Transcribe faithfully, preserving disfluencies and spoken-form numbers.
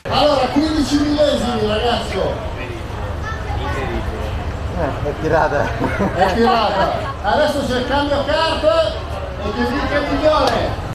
Allora, quindici millesimi ragazzo. Eh, è tirata. È tirata. Adesso c'è il cambio carte e che vinca il migliore.